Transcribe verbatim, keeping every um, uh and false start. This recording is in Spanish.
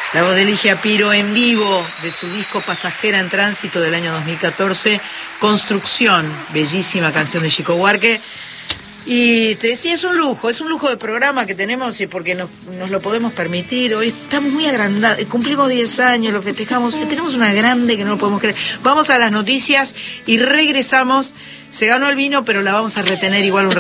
La voz de Ligia Piro en vivo de su disco Pasajera en Tránsito del año dos mil catorce, Construcción, bellísima canción de Chico Buarque. Y te decía, es un lujo, es un lujo de programa que tenemos y porque nos, nos lo podemos permitir. Hoy estamos muy agrandados, cumplimos diez años, lo festejamos, tenemos una grande que no lo podemos creer. Vamos a las noticias y regresamos. Se ganó el vino, pero la vamos a retener igual un